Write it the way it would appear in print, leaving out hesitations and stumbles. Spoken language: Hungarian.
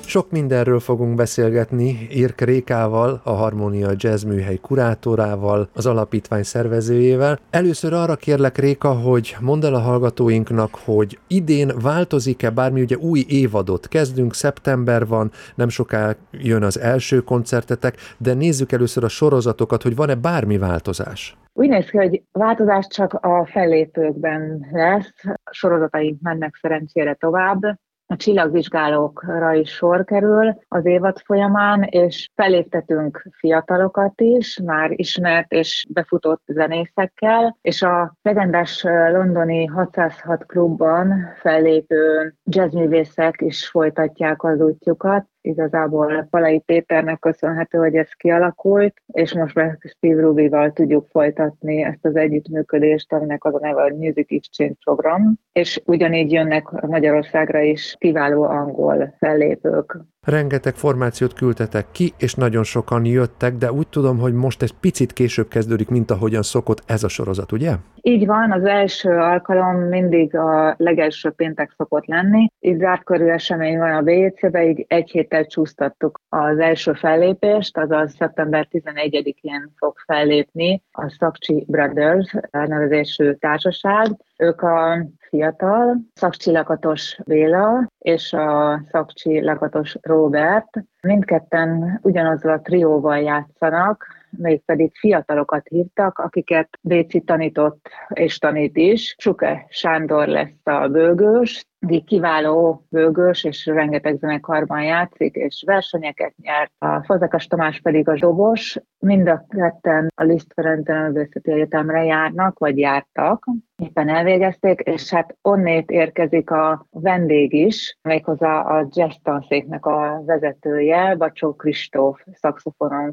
Sok mindenről fogunk beszélgetni Irk Rékával, a Harmónia Jazz Műhely kurátorával, az alapítvány szervezőjével. Először arra kérlek, Réka, hogy mondd el a hallgatóinknak, hogy idén változik-e bármi, ugye új évadot kezdünk, szeptember van, nem soká jön az első koncertetek, de nézzük először a sorozatokat, hogy van-e bármi változás. Úgy néz ki, hogy változás csak a fellépőkben lesz, a sorozataink mennek szerencsére tovább. A csillagvizsgálókra is sor kerül az évad folyamán, és felléptetünk fiatalokat is, már ismert és befutott zenészekkel, és a legendás londoni 606 klubban fellépő jazzművészek is folytatják az útjukat. Igazából Palay Péternek köszönhető, hogy ez kialakult, és most már Steve Rubyval tudjuk folytatni ezt az együttműködést, aminek az a neve a Music Exchange program, és ugyanígy jönnek Magyarországra is kiváló angol fellépők. Rengeteg formációt küldtetek ki, és nagyon sokan jöttek, de úgy tudom, hogy most egy picit később kezdődik, mint ahogyan szokott ez a sorozat, ugye? Így van, az első alkalom mindig a legelső péntek szokott lenni. Itt zárt körű esemény van a BJC-be, így egy héttel csúsztattuk az első fellépést, azaz szeptember 11-én fog fellépni a Szakcsi Brothers elnevezésű társaság. Ők a fiatal Szakcsi Lakatos Béla és a Szakcsi Lakatos Róbert. Mindketten ugyanazzal a trióval játszanak, mégpedig fiatalokat hívtak, akiket Béci tanított és tanít is. Suke Sándor lesz a bőgős, aki kiváló bőgős, és rengeteg zenekarban játszik, és versenyeket nyert. A Fazekas Tamás pedig a dobos. Mind a ketten a Liszt Ferenc Zeneművészeti Egyetemre járnak, vagy jártak. Éppen elvégezték, és hát onnét érkezik a vendég is, méghozzá a jazz tanszéknek a vezetője, Bacsó Kristóf szaxofonon